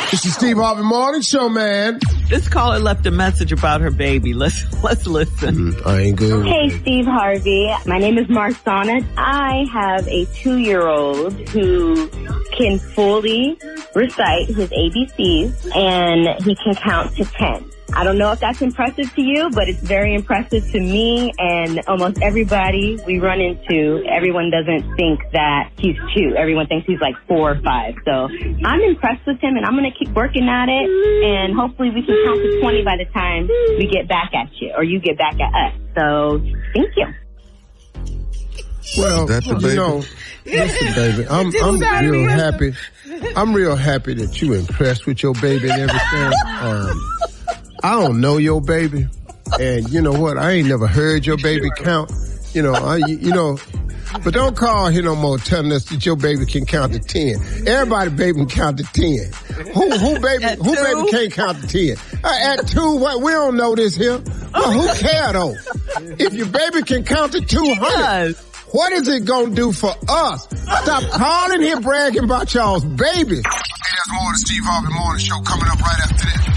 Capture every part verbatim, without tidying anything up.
It's the Steve Harvey Morning Show, man. This caller left a message about her baby. Let's let's listen. Mm, I ain't good. Hey, Steve Harvey. My name is Marsana. I have a two-year-old who can fully recite his A B Cs, and he can count to ten. I don't know if that's impressive to you, but it's very impressive to me and almost everybody we run into. Everyone doesn't think that he's two. Everyone thinks he's like four or five. So I'm impressed with him, and I'm going to keep working at it, and hopefully we can count to twenty by the time we get back at you, or you get back at us. So thank you. Well, That's the you baby. know, listen, baby, I'm, I'm real happy. I'm real happy that you impressed with your baby and everything. Um, I don't know your baby, and you know what? I ain't never heard your baby count. You know, I, you know, but don't call here no more telling us that your baby can count to ten. Everybody baby can count to ten. Who, who baby, At who two? baby can't count to ten? Uh, at two, what? We don't know this here. Well, who care though? If your baby can count to two hundred. Yes. What is it gonna do for us? Stop calling here bragging about y'all's babies. Hey, there's more of the Steve Harvey Morning Show coming up right after this.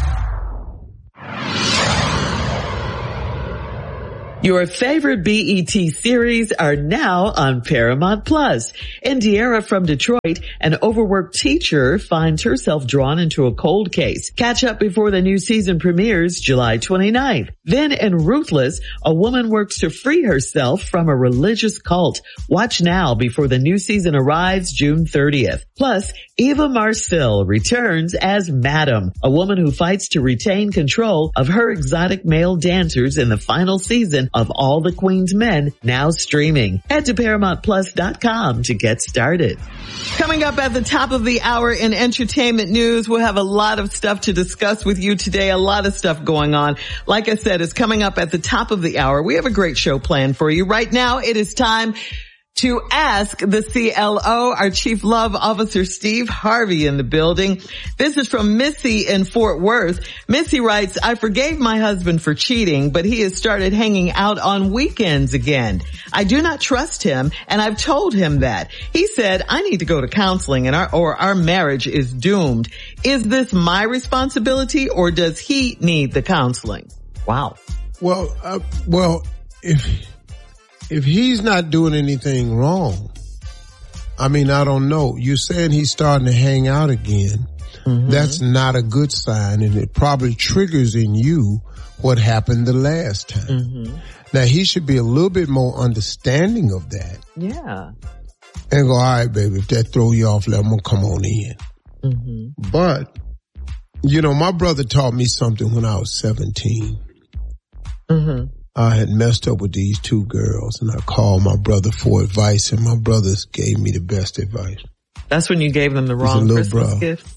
Your favorite B E T series are now on Paramount Plus. Indiera from Detroit, an overworked teacher, finds herself drawn into a cold case. Catch up before the new season premieres July twenty-ninth. Then in Ruthless, a woman works to free herself from a religious cult. Watch now before the new season arrives June thirtieth. Plus, Eva Marcille returns as Madam, a woman who fights to retain control of her exotic male dancers in the final season of All the Queen's Men, now streaming. Head to Paramount Plus dot com to get started. Coming up at the top of the hour in entertainment news, we'll have a lot of stuff to discuss with you today, a lot of stuff going on. Like I said, it's coming up at the top of the hour. We have a great show planned for you. Right now, it is time to ask the C L O, our Chief Love Officer, Steve Harvey, in the building. This is from Missy in Fort Worth. Missy writes, I forgave my husband for cheating, but he has started hanging out on weekends again. I do not trust him, and I've told him that. He said, I need to go to counseling and our, or our marriage is doomed. Is this my responsibility, or does he need the counseling? Wow. Well, uh, well, if... If he's not doing anything wrong, I mean, I don't know. You're saying he's starting to hang out again. Mm-hmm. That's not a good sign, and it probably triggers in you what happened the last time. Mm-hmm. Now, he should be a little bit more understanding of that. Yeah. And go, all right, baby, if that throw you off, let him come on in. Mm-hmm. But, you know, my brother taught me something when I was seventeen. Mm-hmm. I had messed up with these two girls, and I called my brother for advice, and my brothers gave me the best advice. That's when you gave them the wrong Christmas brother. gift?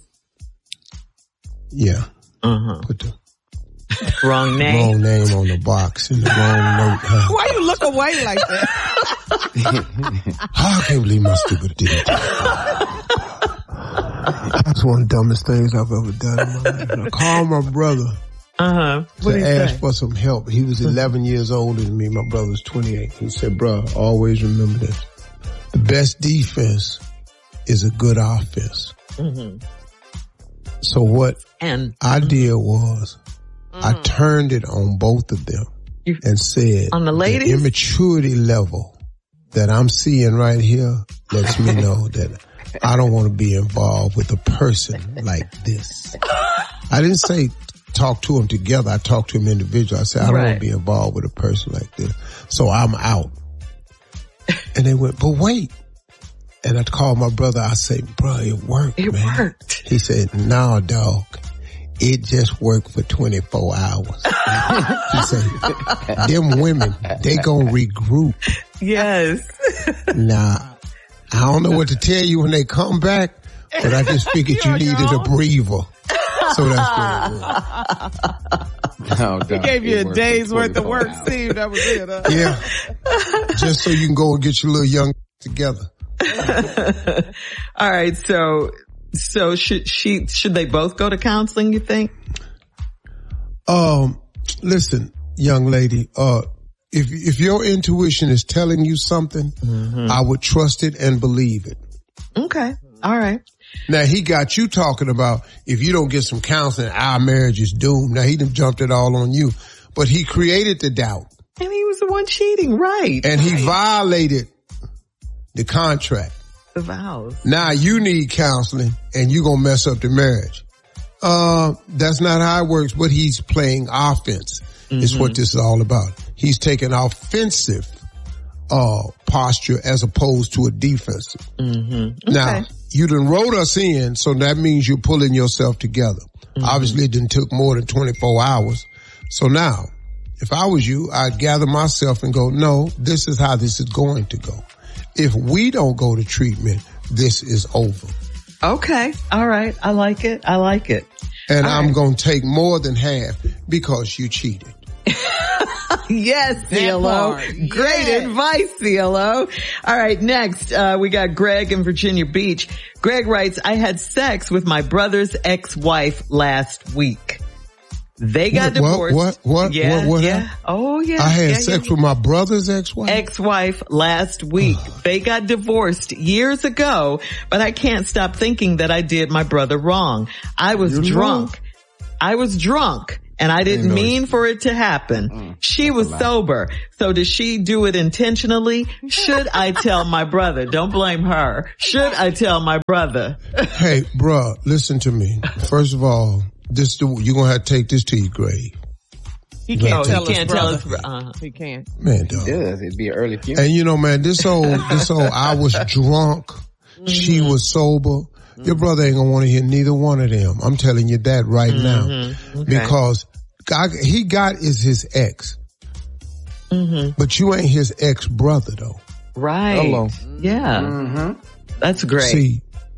Yeah. Uh-huh. Put the wrong name. Wrong name on the box and the wrong note. Huh? Why you look away like that? Oh, I can't believe my stupid did it. That's one of the dumbest things I've ever done in my life. And I called my brother. Uh-huh. What to did he ask say? for some help. He was eleven years older than me. My brother was twenty-eight. He said, bro, always remember this. The best defense is a good offense. Mm-hmm. So what and, I did was mm-hmm. I turned it on both of them you, and said, on the ladies? The immaturity level that I'm seeing right here lets me know that I don't want to be involved with a person like this. I didn't say talk to him together. I talked to him individually. I said, I don't right. want to be involved with a person like this. So I'm out. And they went, but wait. And I called my brother. I said, bro, it worked, it man. worked. He said, no, dog. It just worked for twenty-four hours. He said, them women, they gonna regroup. Yes. Now, I don't know what to tell you when they come back, but I just figured you, you needed know? a breather. So that's what it was. No, he gave you a day's worth of work, hours. Steve. That was it, huh? Yeah. Just so you can go and get your little young together. All right. So, so should she, should they both go to counseling, you think? Um, listen, young lady, uh, if, if your intuition is telling you something, mm-hmm. I would trust it and believe it. Okay. All right. Now, he got you talking about if you don't get some counseling, our marriage is doomed. Now, he done jumped it all on you. But he created the doubt. And he was the one cheating, right? And he right. violated the contract. The vows. Now, you need counseling, and you're going to mess up the marriage. Uh, that's not how it works, but he's playing offense. Mm-hmm. Is what this is all about. He's taking offensive uh posture as opposed to a defensive. Mm-hmm. Okay. Now, you done wrote us in, so that means you're pulling yourself together. Mm-hmm. Obviously, it didn't took more than twenty-four hours. So now, if I was you, I'd gather myself and go, no, this is how this is going to go. If we don't go to treatment, this is over. Okay. All right. I like it. I like it. And All I'm right. going to take more than half because you cheated. Yes, C L O. Great yes. advice, C L O. All right, next, uh, we got Greg in Virginia Beach. Greg writes, I had sex with my brother's ex-wife last week. They got what, divorced. What, what, yeah, what, what yeah. happened? Oh, yeah. I had yeah, sex yeah. with my brother's ex-wife? Ex-wife last week. They got divorced years ago, but I can't stop thinking that I did my brother wrong. I was You're drunk. wrong. I was drunk. And I didn't mean for it to happen. Mm, she was sober. So did she do it intentionally? Should I tell my brother? Don't blame her. Should I tell my brother? Hey, bruh, listen to me. First of all, this you're going to have to take this to your grave. He can't oh, tell he us can't brother. Tell us, uh-huh. He can't. Man, dog. It does. It'd be an early funeral. And you know, man, this old, this old, I was drunk. Mm-hmm. She was sober. Your brother ain't gonna want to hear neither one of them. I'm telling you that right mm-hmm. now. Okay. Because God, he got is his ex. Mm-hmm. But you ain't his ex-brother, though. Right. Hello. Yeah. Mm-hmm. That's great. See,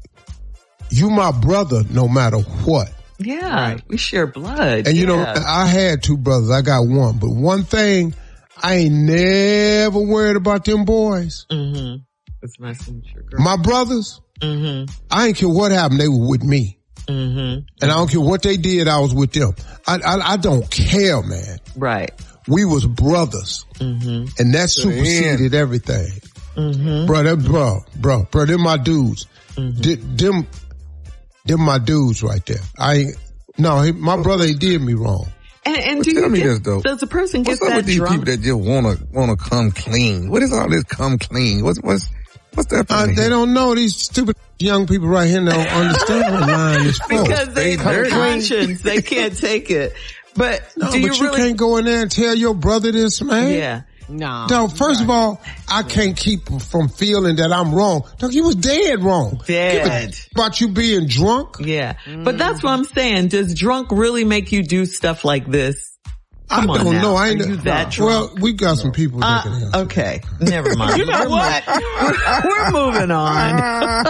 you my brother no matter what. Yeah. Right. We share blood. And yeah. you know, I had two brothers. I got one. But one thing, I ain't never worried about them boys. Mm-hmm. That's my signature girl. My brothers, mm-hmm. I ain't care what happened. They were with me. Mm-hmm. And I don't care what they did. I was with them. I, I, I don't care, man. Right. We was brothers. Mm-hmm. And that superseded yeah. everything. Mm-hmm. Bro, that, bro, bro, bro, them my dudes. Mm-hmm. D- them, them my dudes right there. I ain't, no, he, my brother, he did me wrong. And, and well, do tell you me get, this, though. does the person get what's up that with these drunk? people that just wanna, wanna come clean? What is all this come clean? What's, what's, what's that? Uh, they don't know. These stupid young people right here don't understand what line is for. Because they have conscience. They can't take it. But no, do but you you really? can't go in there and tell your brother this, man. Yeah. No. No, first right. of all, I can't keep from feeling that I'm wrong. Dog, you was dead wrong. Dead. About you being drunk? Yeah. Mm. But that's what I'm saying. Does drunk really make you do stuff like this? Come I don't on know. I ain't Are you that drunk? Well, we got some people that uh, can answer. Okay. Never mind. You know what? We're, we're moving on.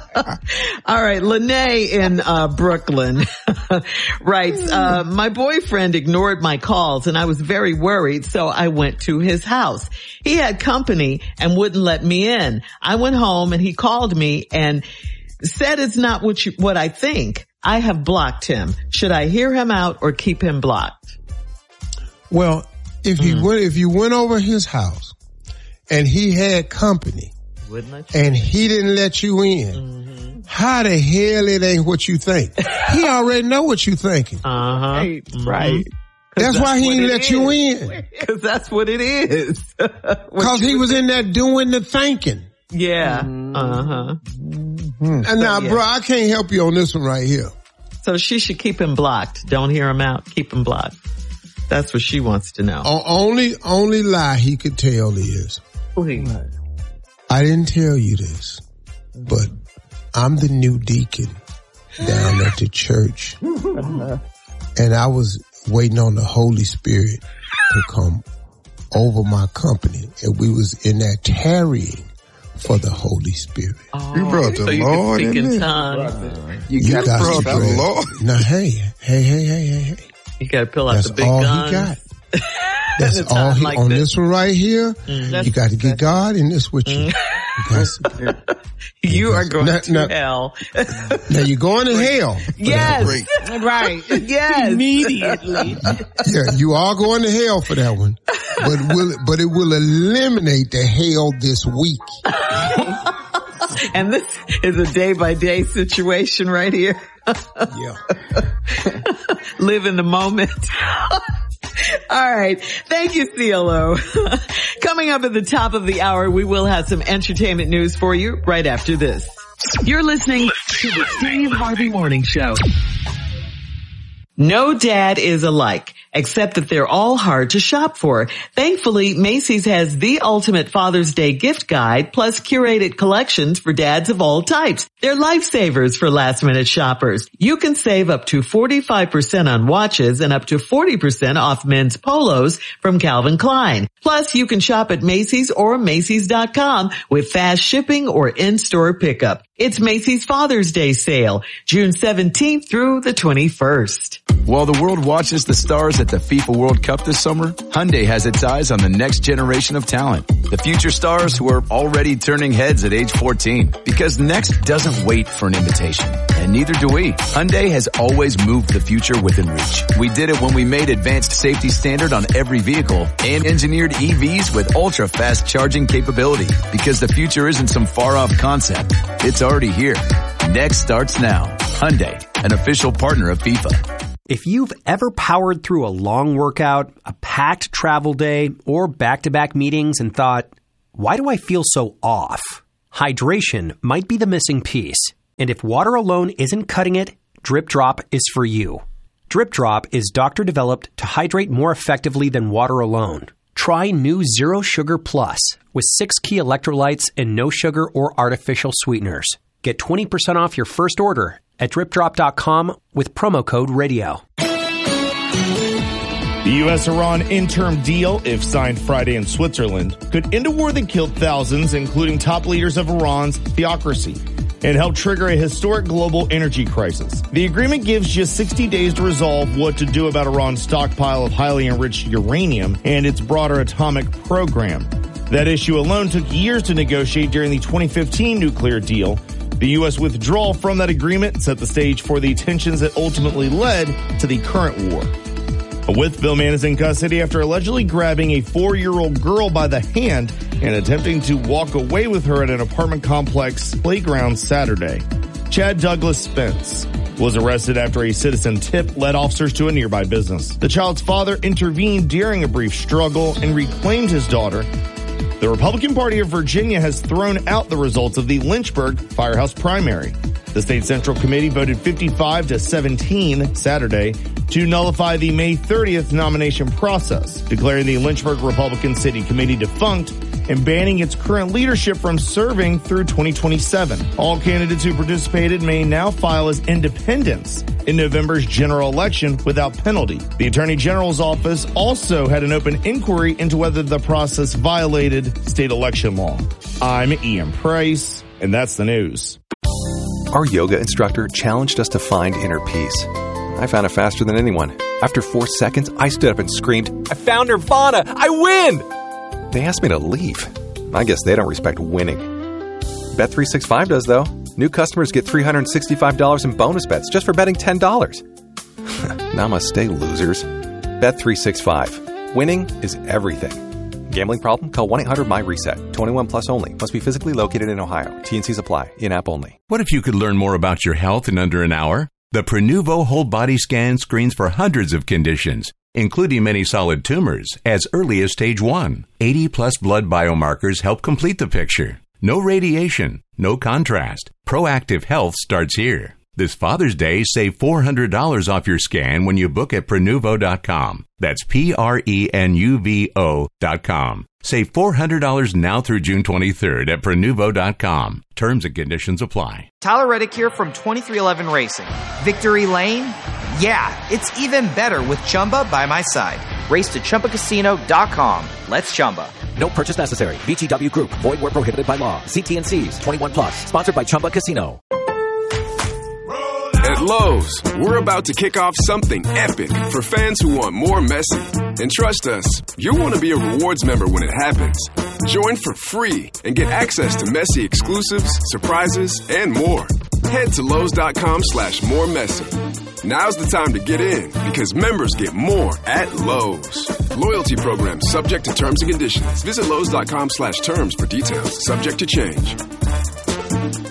All right. Lene in uh Brooklyn writes, uh, my boyfriend ignored my calls and I was very worried, so I went to his house. He had company and wouldn't let me in. I went home and he called me and said it's not what you, what I think. I have blocked him. Should I hear him out or keep him blocked? Well, if you mm. went, if you went over his house and he had company and he didn't let you in, mm-hmm. how the hell it ain't what you think? He already know what you thinking. Uh-huh. Right. Mm-hmm. right. That's, that's why he didn't let is. you in. Cause that's what it is. Cause he was in there doing the thinking. Yeah. Mm-hmm. Uh-huh. Mm-hmm. And now, yeah. bro, I can't help you on this one right here. So she should keep him blocked. Don't hear him out. Keep him blocked. That's what she wants to know. O- only, only lie he could tell is, please. I didn't tell you this, but I'm the new deacon down at the church. And I was waiting on the Holy Spirit to come over my company. And we was in there tarrying for the Holy Spirit. Oh, you brought the so you Lord can speak in in there. tongues. You, you got, got the Lord. Now, hey, hey, hey, hey, hey, hey. You gotta pull out That's the big all guns. He got. That's all he like on this. this one right here. Mm-hmm. You got to get God in this with you. Mm-hmm. You, you are going now, to now, hell. Now you're going to hell. Yes, right. Yes, immediately. Yeah, you are going to hell for that one, but will but it will eliminate the hell this week. And this is a day-by-day situation right here. Yeah. Live in the moment. All right. Thank you, C L O. Coming up at the top of the hour, we will have some entertainment news for you right after this. You're listening to the Steve Harvey Morning Show. No dad is alike, except that they're all hard to shop for. Thankfully, Macy's has the ultimate Father's Day gift guide, plus curated collections for dads of all types. They're lifesavers for last-minute shoppers. You can save up to forty-five percent on watches and up to forty percent off men's polos from Calvin Klein. Plus, you can shop at Macy's or Macy's dot com with fast shipping or in-store pickup. It's Macy's Father's Day sale, June seventeenth through the twenty-first. While the world watches the stars at the FIFA World Cup this summer, Hyundai has its eyes on the next generation of talent. The future stars who are already turning heads at age fourteen. Because next doesn't wait for an invitation. And neither do we. Hyundai has always moved the future within reach. We did it when we made advanced safety standard on every vehicle and engineered E Vs with ultra-fast charging capability. Because the future isn't some far-off concept. It's already here. Next starts now. Hyundai, an official partner of FIFA. If you've ever powered through a long workout, a packed travel day, or back-to-back meetings and thought, why do I feel so off? Hydration might be the missing piece. And if water alone isn't cutting it, Drip Drop is for you. Drip Drop is doctor-developed to hydrate more effectively than water alone. Try new Zero Sugar Plus with six key electrolytes and no sugar or artificial sweeteners. Get twenty percent off your first order at drip drop dot com with promo code radio. The U S Iran interim deal, if signed Friday in Switzerland, could end a war that killed thousands, including top leaders of Iran's theocracy, and help trigger a historic global energy crisis. The agreement gives just sixty days to resolve what to do about Iran's stockpile of highly enriched uranium and its broader atomic program. That issue alone took years to negotiate during the twenty fifteen nuclear deal. The U S withdrawal from that agreement set the stage for the tensions that ultimately led to the current war. A Wytheville man is in custody after allegedly grabbing a four-year-old girl by the hand and attempting to walk away with her at an apartment complex playground Saturday. Chad Douglas Spence was arrested after a citizen tip led officers to a nearby business. The child's father intervened during a brief struggle and reclaimed his daughter. The Republican Party of Virginia has thrown out the results of the Lynchburg Firehouse primary. The state central committee voted fifty-five to seventeen Saturday to nullify the May thirtieth nomination process, declaring the Lynchburg Republican City Committee defunct and banning its current leadership from serving through twenty twenty-seven. All candidates who participated may now file as independents in November's general election without penalty. The Attorney General's office also had an open inquiry into whether the process violated state election law. I'm Ian Price, and that's the news. Our yoga instructor challenged us to find inner peace. I found it faster than anyone. After four seconds, I stood up and screamed, "I found Nirvana! I win!" They asked me to leave. I guess they don't respect winning. Bet three sixty-five does, though. New customers get three hundred sixty-five dollars in bonus bets just for betting ten dollars. Namaste, losers. Bet three sixty-five. Winning is everything. Gambling problem? Call one eight hundred my reset. twenty-one plus only. Must be physically located in Ohio. T and Cs apply. In-app only. What if you could learn more about your health in under an hour? The Prenuvo whole body scan screens for hundreds of conditions, including many solid tumors, as early as stage one. eighty plus blood biomarkers help complete the picture. No radiation, no contrast. Proactive health starts here. This Father's Day, save four hundred dollars off your scan when you book at Prenuvo dot com. That's P R E N U V O dot com. Save four hundred dollars now through June twenty-third at Prenuvo dot com. Terms and conditions apply. Tyler Reddick here from twenty-three eleven Racing. Victory Lane? Yeah, it's even better with Chumba by my side. Race to Chumba Casino dot com. Let's Chumba. No purchase necessary. V G W Group. Void where prohibited by law. See T and Cs. twenty-one plus. Sponsored by Chumba Casino. At Lowe's, we're about to kick off something epic for fans who want more Messi. And trust us, you'll want to be a rewards member when it happens. Join for free and get access to Messi exclusives, surprises, and more. Head to Lowe's dot com slash more Messi. Now's the time to get in because members get more at Lowe's. Loyalty program subject to terms and conditions. Visit Lowe's dot com slash terms for details. Subject to change.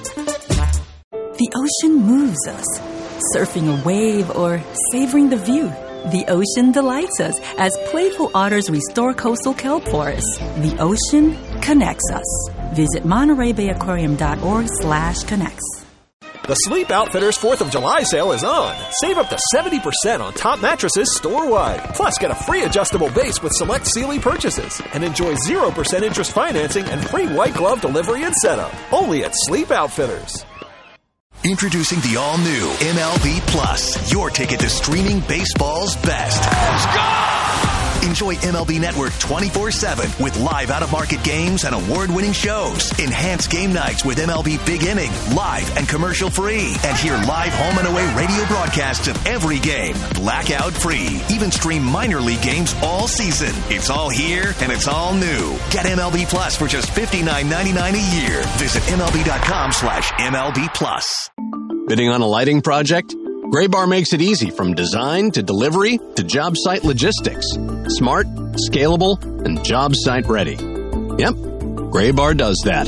ocean moves us. Surfing a wave or savoring the view. The ocean delights us as playful otters restore coastal kelp forests. The ocean connects us. Visit Monterey Bay Aquarium dot org slash connects. The Sleep Outfitters fourth of July sale is on. Save up to seventy percent on top mattresses store-wide. Plus, get a free adjustable base with select Sealy purchases. And enjoy zero percent interest financing and free white glove delivery and setup. Only at Sleep Outfitters. Introducing the all-new M L B Plus, your ticket to streaming baseball's best. Let's go! Enjoy M L B Network twenty-four seven with live out-of-market games and award-winning shows. Enhance game nights with M L B Big Inning, live and commercial-free. And hear live home and away radio broadcasts of every game, blackout-free. Even stream minor league games all season. It's all here and it's all new. Get M L B Plus for just fifty-nine ninety-nine a year. Visit MLB.com slash MLB Plus. Bidding on a lighting project? Graybar makes it easy from design to delivery to job site logistics. Smart, scalable, and job site ready. Yep, Graybar does that.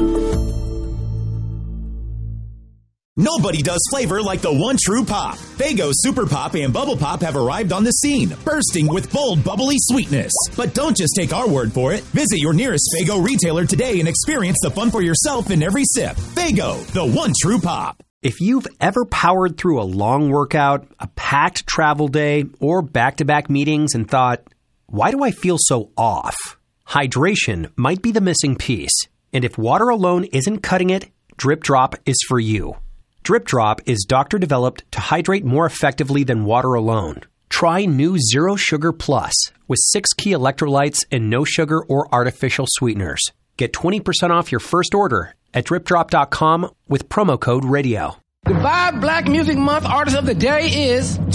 Nobody does flavor like the one true pop. Faygo Super Pop and Bubble Pop have arrived on the scene, bursting with bold, bubbly sweetness. But don't just take our word for it. Visit your nearest Faygo retailer today and experience the fun for yourself in every sip. Faygo, the one true pop. If you've ever powered through a long workout, a packed travel day, or back-to-back meetings and thought, why do I feel so off? Hydration might be the missing piece. And if water alone isn't cutting it, Drip Drop is for you. Drip Drop is doctor-developed to hydrate more effectively than water alone. Try new Zero Sugar Plus with six key electrolytes and no sugar or artificial sweeteners. Get twenty percent off your first order at drip drop dot com with promo code radio. The Vibe Black Music Month artist of the day is